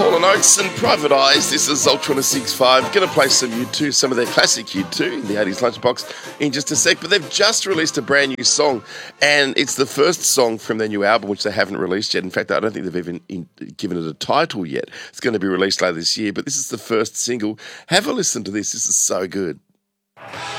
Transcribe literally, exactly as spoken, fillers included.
Hall and Oates and Private Eyes. This is Ultra sixty-five. Going to play some U two, some of their classic U two in the eighties lunchbox in just a sec. But they've just released a brand new song, and it's the first song from their new album, which they haven't released yet. In fact, I don't think they've even in, given it a title yet. It's going to be released later this year, but this is the first single. Have a listen to this. This is so good.